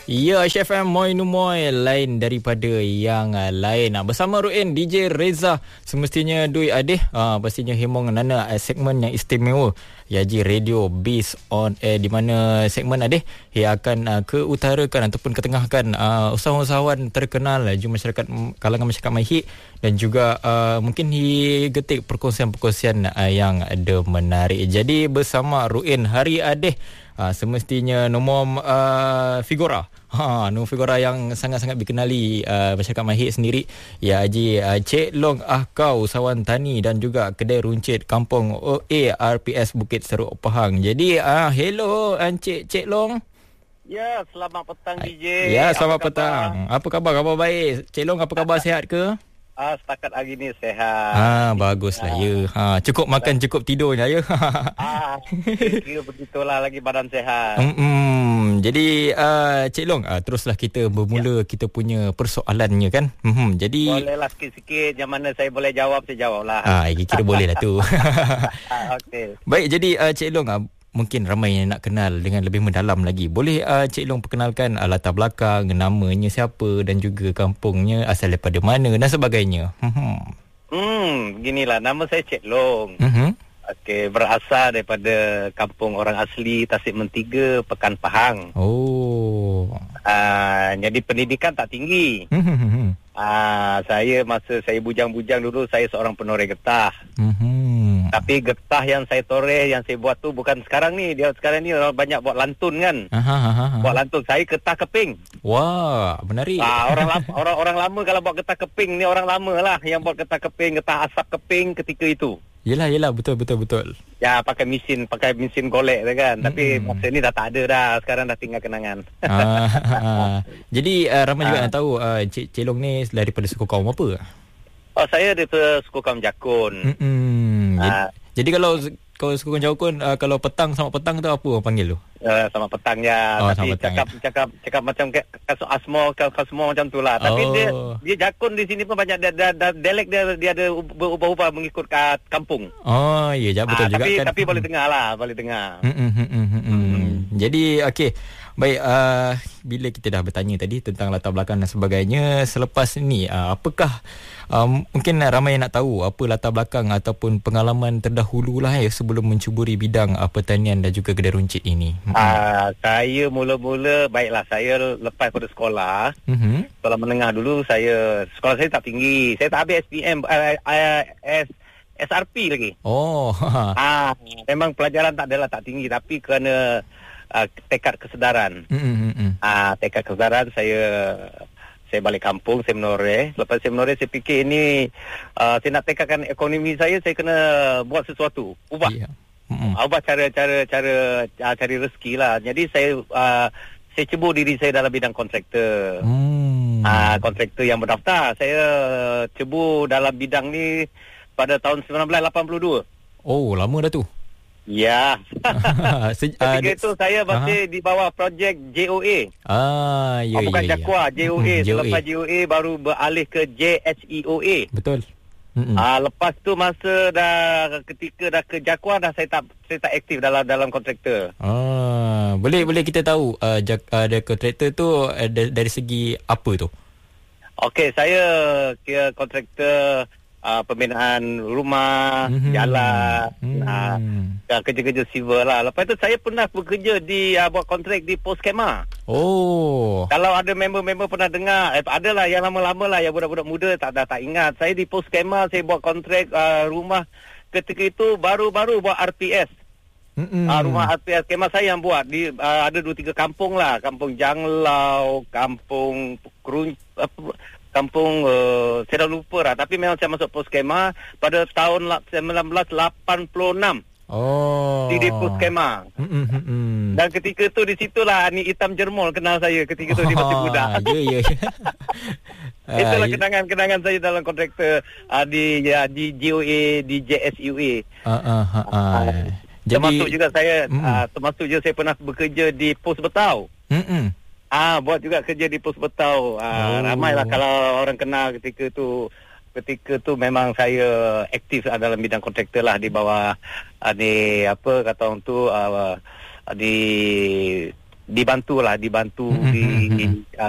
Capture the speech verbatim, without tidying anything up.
Ya, H F M Moi Numoy, lain daripada yang uh, lain. Uh, bersama Ruin, D J Reza. Semestinya Dui Adih, uh, pastinya Hemong Nana, uh, segmen yang istimewa Yaji Radio based on air, di mana segmen Adih ia akan uh, keutarakan ataupun ketengahkan uh, usahawan-usahawan terkenal ju masyarakat, kalangan masyarakat Mahi, dan juga uh, mungkin hi getik perkongsian-perkongsian uh, yang ada menarik. Jadi bersama Ruin hari Adih, uh, semestinya nombor uh, figura Ha, nombor figura yang sangat-sangat dikenali uh, masyarakat Mahir sendiri, ya Haji uh, Cik Long Ah Kau, usahawan tani dan juga kedai runcit kampung O A R P S Bukit Seruk Pahang. Jadi uh, hello Encik Cik Long. Ya, selamat petang D J. Ya, selamat apa petang. Khabar? Apa khabar? Khabar baik. Cik Long, apa khabar, sihat ke? Ah, setakat hari ni sehat. Ha, baguslah ah. ya. Ha, cukup makan, cukup tidurnya ya. Ah, kira begitulah, lagi badan sehat. Mm-mm. Jadi uh, Cik Long, uh, teruslah kita bermula ya. Kita punya persoalannya kan. Mm-hmm. Jadi bolehlah sikit-sikit, yang mana saya boleh jawab saya jawablah. Ah, kira boleh lah tu. ah, okey. Baik, jadi uh, Cik Long, uh, mungkin ramai yang nak kenal dengan lebih mendalam lagi. Boleh uh, Cik Long perkenalkan uh, latar belakang, namanya siapa dan juga kampungnya, asal daripada mana dan sebagainya. Hmm, hmm beginilah, nama saya Cik Long. Mm-hmm. Okey, berasal daripada kampung orang asli Tasik Mentiga, Pekan Pahang. Oh. Uh, jadi pendidikan tak tinggi. Mm-hmm. Uh, saya masa saya bujang-bujang dulu, saya seorang penoreh getah. Mm-hmm. Tapi getah yang saya toreh, yang saya buat tu bukan sekarang ni. Dia sekarang ni orang banyak buat lantun kan. Aha, aha, aha. Buat lantun. Saya getah keping. Wah, menarik. Ah, orang lama, orang orang lama kalau buat getah keping ni, orang lama lah yang buat getah keping, getah asap keping ketika itu. Yelah, yelah, betul, betul, betul. Ya, pakai mesin, pakai mesin golek tu kan. Mm-hmm. Tapi masa ni dah tak ada dah. Sekarang dah tinggal kenangan. ah, ah. Jadi uh, ramai juga ah. nak tahu uh, Cik, Cik Long ni daripada suku kaum apa? Oh, saya daripada suku kaum Jakun. Mm-hmm. Ah. Jadi, jadi kalau kalau suku kaum Jakun, uh, kalau petang sama petang tu apa orang panggil tu? Uh, sama petang ya. Oh, tapi petang, cakap, ya. cakap cakap macam kasus asmo, kasmo macam tu lah. Tapi oh. dia dia Jakun di sini pun banyak dia, dia, dia, dialek dia dia ada berubah-ubah mengikut kat kampung. Oh, ya, yeah, betul uh, juga tapi, kan. Tapi boleh dengar lah, boleh dengar. Mm-mm, mm-mm, mm-mm. Jadi okey. Baik, uh, bila kita dah bertanya tadi tentang latar belakang dan sebagainya, selepas ni uh, apakah um, mungkin ramai yang nak tahu apa latar belakang ataupun pengalaman terdahulu lah ya sebelum mencuburi bidang uh, pertanian dan juga kedai runcit ini. Uh, saya mula-mula, baiklah, saya lepas pada sekolah, mm-hmm. sekolah menengah dulu, saya sekolah saya tak tinggi. Saya tak habis S P M, uh, uh, S, S R P lagi. Oh. Ah, memang pelajaran tak adalah tak tinggi, tapi kerana Uh, tekad kesedaran. Mm-hmm. Uh, tekad kesedaran, saya saya balik kampung, saya menoreh. Lepas saya menoreh, saya fikir ini uh, saya nak tekadkan ekonomi saya, saya kena buat sesuatu, ubah. Yeah. Mm-hmm. Uh, ubah cara-cara cara uh, cari rezeki lah. Jadi saya uh, saya cebur diri saya dalam bidang kontraktor. Mm. Uh, kontraktor yang berdaftar. Saya cebur dalam bidang ni pada tahun sembilan belas lapan puluh dua. Oh, lama dah tu. Ya. Se- Ketika uh, itu saya masih uh-huh. di bawah projek J O A. Ah, ya, oh, bukan ya, Jakwa, ya. J O A. Selepas J O A baru beralih ke J H E O A. Betul. Ah, lepas tu masa dah ketika dah ke Jakwa, dah saya tak saya tak aktif dalam dalam kontraktor. Ah, boleh boleh kita tahu uh, jak, uh, ada kontraktor tu uh, dari, dari segi apa tu? Okey, saya kira kontraktor Uh, pembinaan rumah, mm-hmm. jalan, mm. uh, kerja-kerja civil lah. Lepas tu saya pernah bekerja di uh, buat kontrak di pos kemah. Oh. Kalau ada member-member pernah dengar, eh, adalah yang lama-lama lah, yang budak-budak muda tak dah tak ingat. Saya di pos kemah, saya buat kontrak uh, rumah. Ketika itu baru-baru buat R P S. Uh, rumah R P S kemah saya yang buat di uh, ada dua tiga kampung lah, kampung Janglau, kampung Kerun, uh, kampung uh, saya dah lupa lah, tapi memang saya masuk pos kemah pada tahun sembilan belas lapan puluh enam. Oh. Di, di pos kemah. Mm-mm. Dan ketika tu di situlah Ani Hitam Jermol kenal saya ketika tu. Oh, dia masih muda. Ya ya. Itulah uh, kenangan-kenangan saya dalam kontraktor uh, di ya, di J O A, di J S U A. Uh, uh, uh, uh. Uh, termasuk juga saya mm. uh, termasuk juga saya pernah bekerja di pos Betau. Mm-mm. Ah, buat juga kerja di pos Betau. Ah, oh. Ramailah kalau orang kenal ketika tu. Ketika tu memang saya aktif dalam bidang kontraktor lah di bawah uh, ni apa kata orang tu uh, di dibantulah dibantu di uh,